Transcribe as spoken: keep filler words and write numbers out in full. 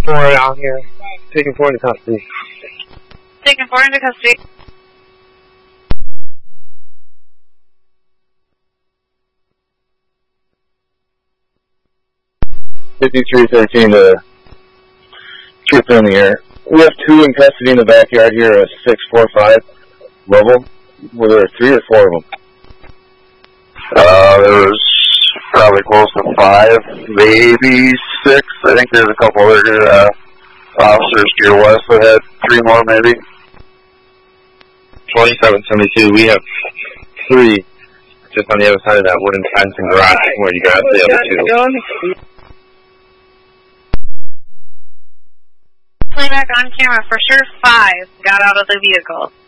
Four out here. Taking four into custody. Taking four into custody. fifty-three thirteen to trip in the air. We have two in custody in the backyard here, a six four five level. Were there three or four of them? Uh, there was probably close to five, maybe six. I think there's a couple other uh, officers to your west that had three more, maybe. twenty-seven seventy-two, we have three just on the other side of that wooden fence and garage where you got the other two. Playback on camera, for sure five got out of the vehicle.